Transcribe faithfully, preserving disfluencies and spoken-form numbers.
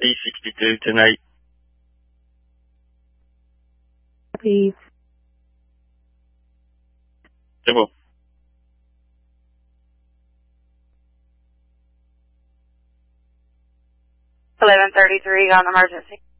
P sixty-two, ten eight. Please. Simple. eleven thirty-three on emergency.